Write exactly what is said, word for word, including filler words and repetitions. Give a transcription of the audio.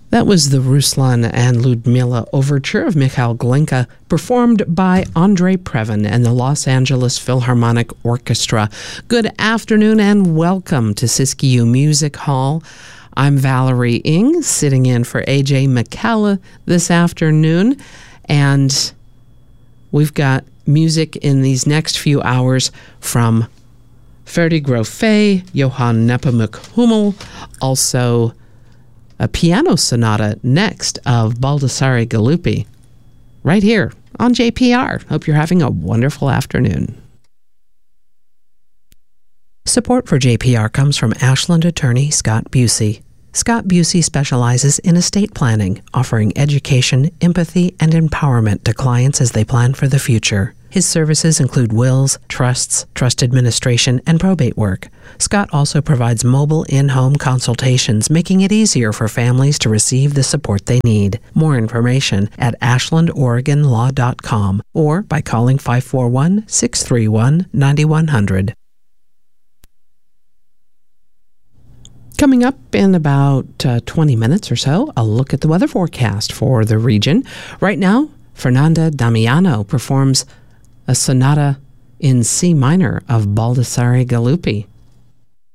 That was the Ruslan and Ludmila Overture of Mikhail Glinka, performed by Andrei Previn and the Los Angeles Philharmonic Orchestra. Good afternoon and welcome to Siskiyou Music Hall. I'm Valerie Ng, sitting in for A J McCalla this afternoon, and we've got music in these next few hours from Ferdi Grofé, Johann Nepomuk Hummel, also a piano sonata next of Baldassare Galuppi, right here on J P R. Hope you're having a wonderful afternoon. Support for J P R comes from Ashland attorney Scott Busey. Scott Busey specializes in estate planning, offering education, empathy, and empowerment to clients as they plan for the future. His services include wills, trusts, trust administration, and probate work. Scott also provides mobile in-home consultations, making it easier for families to receive the support they need. More information at ashland oregon law dot com or by calling five four one, six three one, nine one zero zero. Coming up in about uh, twenty minutes or so, a look at the weather forecast for the region. Right now, Fernanda Damiano performs a sonata in C minor of Baldassare Galuppi.